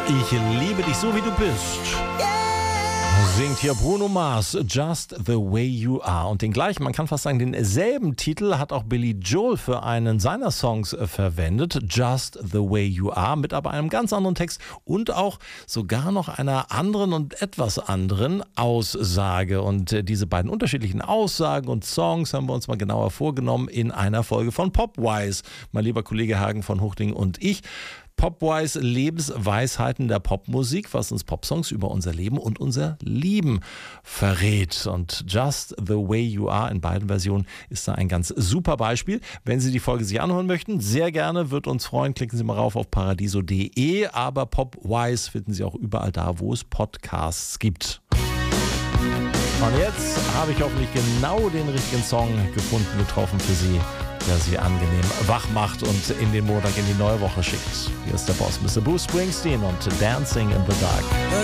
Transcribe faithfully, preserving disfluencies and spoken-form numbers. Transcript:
Ich liebe dich so, wie du bist. Singt hier Bruno Mars, Just the Way You Are. Und den gleichen, man kann fast sagen, denselben Titel hat auch Billy Joel für einen seiner Songs verwendet. Just the Way You Are, mit aber einem ganz anderen Text und auch sogar noch einer anderen und etwas anderen Aussage. Und diese beiden unterschiedlichen Aussagen und Songs haben wir uns mal genauer vorgenommen in einer Folge von Popwise. Mein lieber Kollege Hagen von Hochding und ich. Popwise, Lebensweisheiten der Popmusik, was uns Popsongs über unser Leben und unser Lieben verrät. Und Just the Way You Are in beiden Versionen ist da ein ganz super Beispiel. Wenn Sie die Folge sich anhören möchten, sehr gerne, wird uns freuen. Klicken Sie mal rauf auf paradiso punkt de. Aber Popwise finden Sie auch überall da, wo es Podcasts gibt. Und jetzt habe ich hoffentlich genau den richtigen Song gefunden, getroffen für Sie, der Sie angenehm wach macht und in den Montag, in die neue Woche schickt. Hier ist der Boss, Mister Bruce Springsteen und Dancing in the Dark.